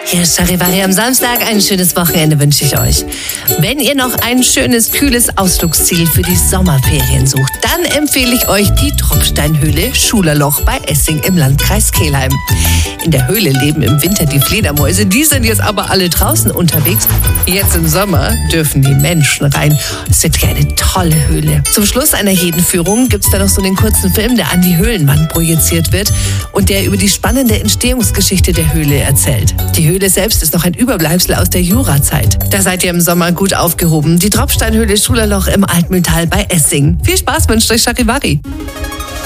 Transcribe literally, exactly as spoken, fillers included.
Hier ist Charivari am Samstag. Ein schönes Wochenende wünsche ich euch. Wenn ihr noch ein schönes, kühles Ausflugsziel für die Sommerferien sucht, dann empfehle ich euch die Tropfsteinhöhle Schulerloch bei Essing im Landkreis Kelheim. In der Höhle leben im Winter die Fledermäuse, die sind jetzt aber alle draußen unterwegs. Jetzt im Sommer dürfen die Menschen rein. Es wird ja eine tolle Höhle. Zum Schluss einer jeden Führung gibt es da noch so einen kurzen Film, der an die Höhlenwand projiziert wird und der über die spannende Entstehungsgeschichte der Höhle erzählt. Die Höhle selbst ist noch ein Überbleibsel aus der Jurazeit. Da seid ihr im Sommer gut aufgehoben. Die Tropfsteinhöhle Schulerloch im Altmühltal bei Essing. Viel Spaß wünscht euch Charivari.